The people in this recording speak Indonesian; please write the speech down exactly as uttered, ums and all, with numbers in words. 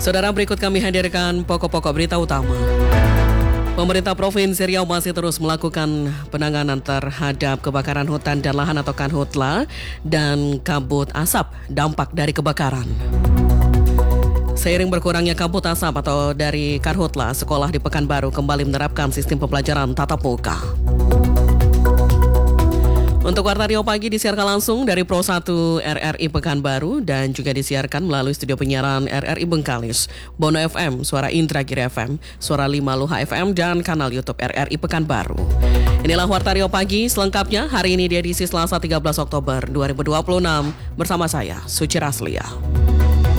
Saudara, berikut kami hadirkan pokok-pokok berita utama. Pemerintah Provinsi Riau masih terus melakukan penanganan terhadap kebakaran hutan dan lahan atau karhutla dan kabut asap dampak dari kebakaran. Seiring berkurangnya kabut asap atau dari karhutla, sekolah di Pekanbaru kembali menerapkan sistem pembelajaran tatap muka. Untuk Warta Riau Pagi disiarkan langsung dari Pro satu R R I Pekanbaru dan juga disiarkan melalui studio penyiaran R R I Bengkalis, Bono F M, Suara Indragiri F M, Suara lima Luha F M, dan kanal YouTube R R I Pekanbaru. Inilah Warta Riau Pagi selengkapnya hari ini di edisi Selasa tiga belas Oktober dua ribu dua puluh enam bersama saya, Suci Raslia.